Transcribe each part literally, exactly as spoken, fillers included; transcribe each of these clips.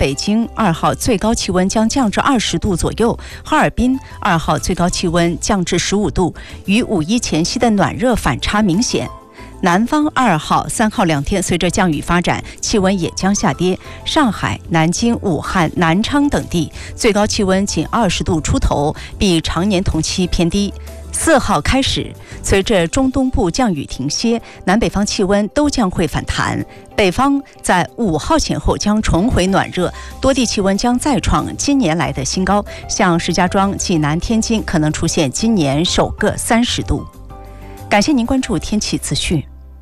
北京二号最高气温将降至二十度左右，哈尔滨二号最高气温降至十五度，与五一前夕的暖热反差明显。南方二号、三号两天随着降雨发展，气温也将下跌。上海、南京、武汉、南昌等地最高气温仅二十度出头，比常年同期偏低。四号开始，随着中东部降雨停歇，南北方气温都将会反弹。北方在五号前后将重回暖热，多地气温将再创今年来的新高，像石家庄、济南、天津可能出现今年首个三十度。感谢您关注天气资讯。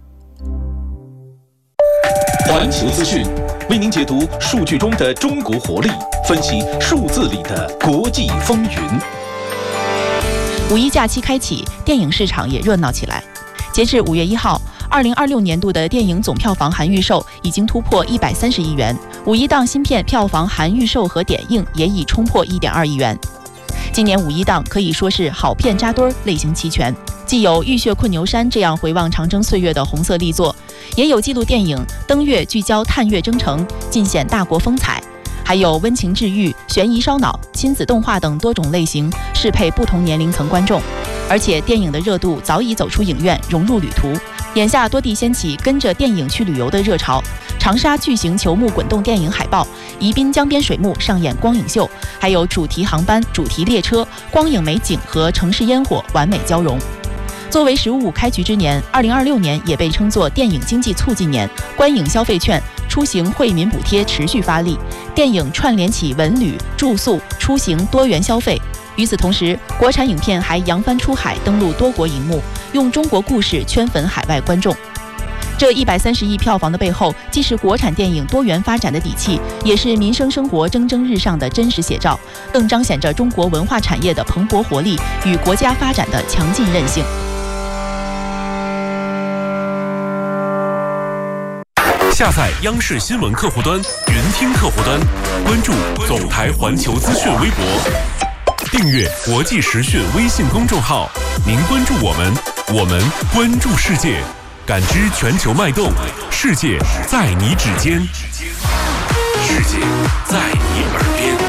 环球资讯为您解读数据中的中国活力，分析数字里的国际风云。 五一假期开启，电影市场也热闹起来。截至五月一号，二零二六年度的电影总票房含预售已经突破一百三十亿元，五一档新片票房含预售和点映也已冲破一点二亿元。今年五一档可以说是好片扎堆，类型齐全，既有《浴血困牛山》这样回望长征岁月的红色力作，也有纪录电影《登月》聚焦探月征程，尽显大国风采。还有温情治愈、悬疑烧脑、亲子动画等多种类型，适配不同年龄层观众。而且电影的热度早已走出影院，融入旅途。眼下多地掀起跟着电影去旅游的热潮，长沙巨型球幕滚动电影海报，宜宾江边水幕上演光影秀，还有主题航班、主题列车、光影美景和城市烟火完美交融。作为“十五五”开局之年，二零二六年也被称作电影经济促进年，观影消费券、出行惠民补贴持续发力，电影串联起文旅、住宿、出行多元消费。与此同时，国产影片还扬帆出海，登陆多国荧幕，用中国故事圈粉海外观众。这一百三十亿票房的背后，既是国产电影多元发展的底气，也是民生生活蒸蒸日上的真实写照，更彰显着中国文化产业的蓬勃活力与国家发展的强劲韧性。 下载央视新闻客户端、云听客户端，关注总台环球资讯微博，订阅国际时讯微信公众号。您关注我们，我们关注世界，感知全球脉动，世界在你指尖，世界在你耳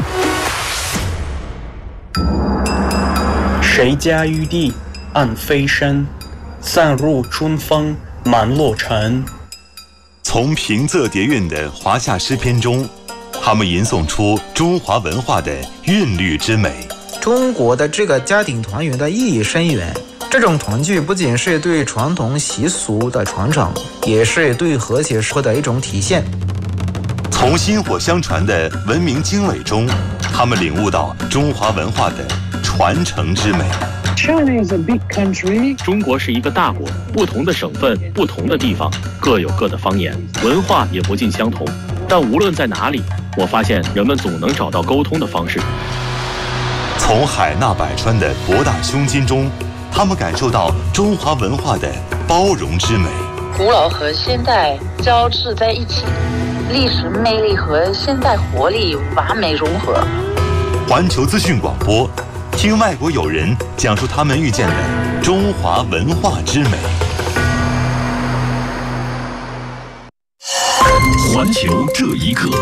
边。谁家玉帝暗飞身，散入春风满洛尘。 从平仄叠韵的华夏诗篇中，他们吟诵出中华文化的韵律之美。 中国的这个家庭团圆的意义深远，这种团聚不仅是对传统习俗的传承，也是对和谐社会的一种体现。 从薪火相传的文明经纬中，他们领悟到中华文化的传承之美。 China is a big country. 中国是一个大国，不同的省份、不同的地方各有各的方言，文化也不尽相同。但无论在哪里，我发现人们总能找到沟通的方式。 从海纳百川的博大胸襟中，他们感受到中华文化的包容之美。 古老和现代交织在一起，历史魅力和现代活力完美融合。 环球资讯广播，听外国友人讲述他们遇见的中华文化之美。 环球这一刻，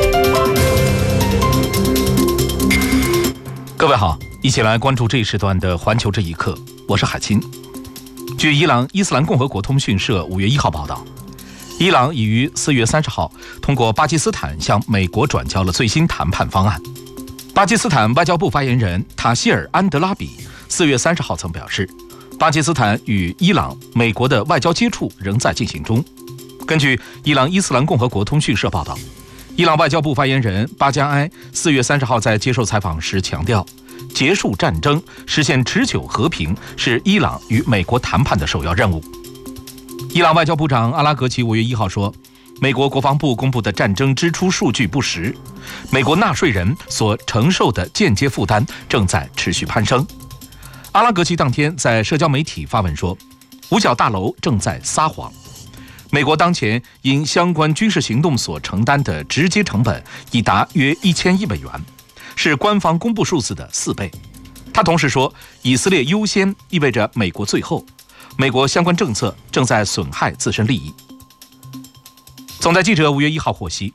各位好，一起来关注这一时段的环球这一刻，我是海清。据伊朗伊斯兰共和国通讯社五月一号报道，伊朗已于四月三十号通过巴基斯坦向美国转交了最新谈判方案。巴基斯坦外交部发言人塔希尔·安德拉比四月三十号曾表示，巴基斯坦与伊朗、美国的外交接触仍在进行中。根据伊朗伊斯兰共和国通讯社报道，伊朗外交部发言人巴加埃四月三十号在接受采访时强调，结束战争、实现持久和平是伊朗与美国谈判的首要任务。伊朗外交部长阿拉格齐五月一号说，美国国防部公布的战争支出数据不实，美国纳税人所承受的间接负担正在持续攀升。阿拉格齐当天在社交媒体发文说，五角大楼正在撒谎。美国当前因相关军事行动所承担的直接成本已达约一千亿美元，是官方公布数字的四倍。他同时说，以色列优先意味着美国最后，美国相关政策正在损害自身利益。总台记者五月一号获悉，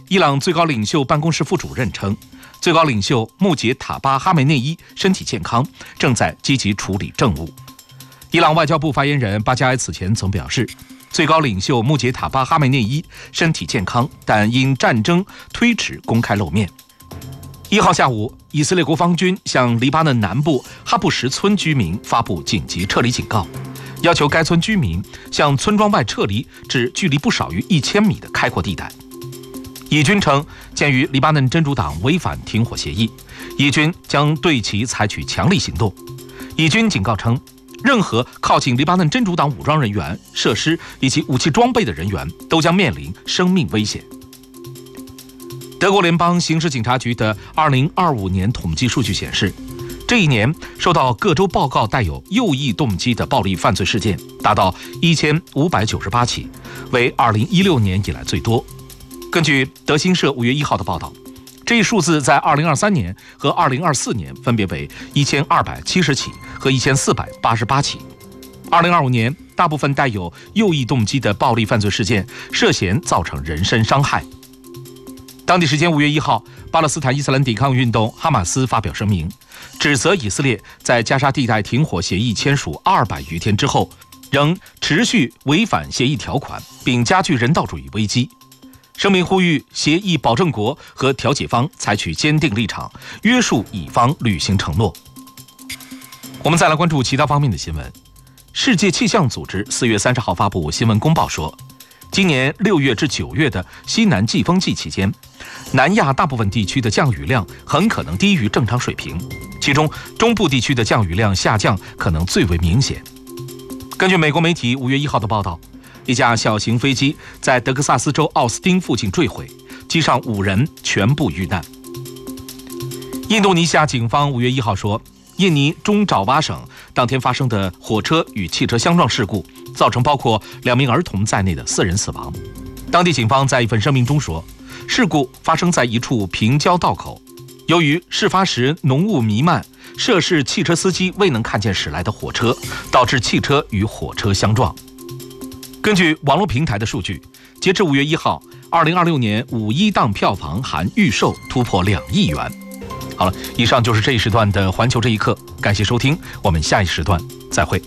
伊朗最高领袖办公室副主任称，最高领袖穆杰塔巴哈梅内伊身体健康，正在积极处理政务。伊朗外交部发言人巴加埃此前曾表示，最高领袖穆杰塔巴哈梅内伊身体健康，但因战争推迟公开露面。一号下午，以色列国防军向黎巴嫩南部哈布什村居民发布紧急撤离警告，要求该村居民向村庄外撤离至距离不少于一千米的开阔地带。以军称，鉴于黎巴嫩真主党违反停火协议，以军将对其采取强力行动。以军警告称，任何靠近黎巴嫩真主党武装人员、设施以及武器装备的人员都将面临生命危险。德国联邦刑事警察局的二零二五年统计数据显示，这一年收到各州报告带有右翼动机的暴力犯罪事件达到一千五百九十八起，为二零一六年以来最多。根据德新社五月一号的报道，这一数字在二零二三年和二零二四年分别为一千二百七十起和一千四百八十八起。二零二五年，大部分带有右翼动机的暴力犯罪事件涉嫌造成人身伤害。当地时间五月一号，巴勒斯坦伊斯兰抵抗运动哈马斯发表声明，指责以色列在加沙地带停火协议签署二百余天之后，仍持续违反协议条款，并加剧人道主义危机。声明呼吁协议保证国和调解方采取坚定立场，约束乙方履行承诺。我们再来关注其他方面的新闻。世界气象组织四月三十号发布新闻公报说，今年六月至九月的西南季风季期间，南亚大部分地区的降雨量很可能低于正常水平，其中中部地区的降雨量下降可能最为明显。根据美国媒体五月一号的报道，一架小型飞机在德克萨斯州奥斯汀附近坠毁，机上五人全部遇难。印度尼西亚警方五月一号说，印尼中爪哇省当天发生的火车与汽车相撞事故，造成包括两名儿童在内的四人死亡。当地警方在一份声明中说，事故发生在一处平交道口，由于事发时浓雾弥漫，涉事汽车司机未能看见驶来的火车，导致汽车与火车相撞。根据网络平台的数据，截至五月一号，二零二六年五一档票房含预售突破两亿元。好了，以上就是这一时段的环球这一刻，感谢收听，我们下一时段再会。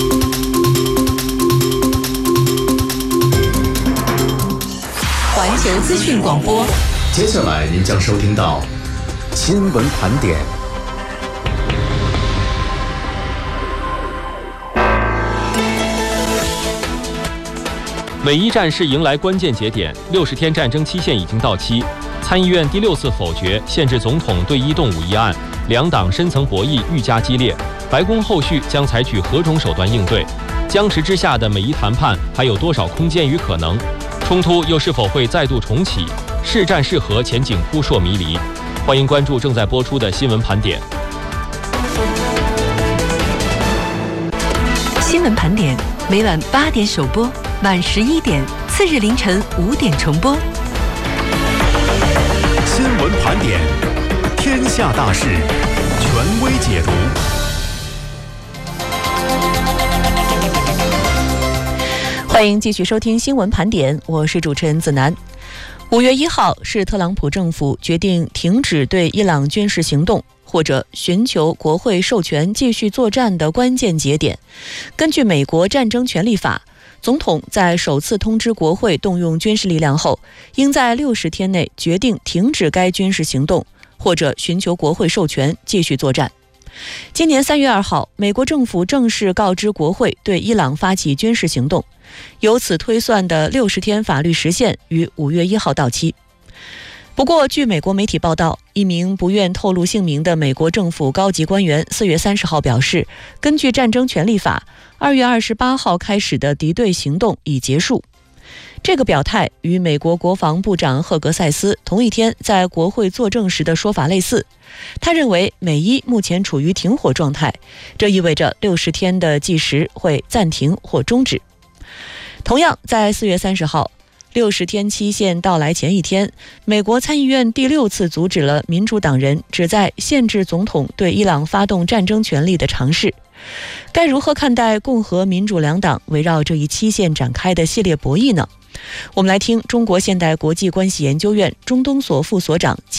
环球资讯广播， 接下来您将收听到新闻盘点。 美伊战事迎来关键节点，六十天战争期限已经到期。参议院第六次否决限制总统对伊动武议案，两党深层博弈愈加激烈。白宫后续将采取何种手段应对？僵持之下的美伊谈判还有多少空间与可能？冲突又是否会再度重启？是战是和，前景扑朔迷离。欢迎关注正在播出的新闻盘点。 新闻盘点每晚八点首播，晚十一点，次日凌晨五点重播。 新闻盘点，天下大事，权威解读。 欢迎继续收听新闻盘点，我是主持人子楠。五月一号是特朗普政府决定停止对伊朗军事行动，或者寻求国会授权继续作战的关键节点。根据美国战争权利法，总统在首次通知国会动用军事力量后，应在六十天内决定停止该军事行动，或者寻求国会授权继续作战。今年三月二号，美国政府正式告知国会对伊朗发起军事行动，由此推算的六十天法律时限于五月一号到期。不过，据美国媒体报道，一名不愿透露姓名的美国政府高级官员四月三十号表示，根据战争权利法，二月二十八号开始的敌对行动已结束。这个表态与美国国防部长赫格塞斯同一天在国会作证时的说法类似。他认为美伊目前处于停火状态，这意味着六十天的计时会暂停或终止。同样，在四月三十号，六十天期限到来前一天，美国参议院第六次阻止了民主党人旨在限制总统对伊朗发动战争权利的尝试。该如何看待共和民主两党围绕这一期限展开的系列博弈呢？ 我们来听中国现代国际关系研究院中东所副所长